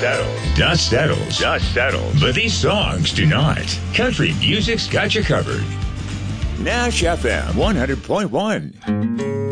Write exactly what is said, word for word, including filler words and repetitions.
settles. Dust settles. Dust settles. But these songs do not. Country music's got you covered. Nash F M one hundred point one.